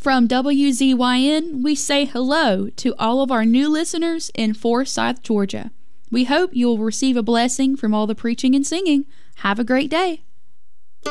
From WZYN, we say hello to all of our new listeners in Forsyth, Georgia. We hope you will receive a blessing from all the preaching and singing. Have a great day.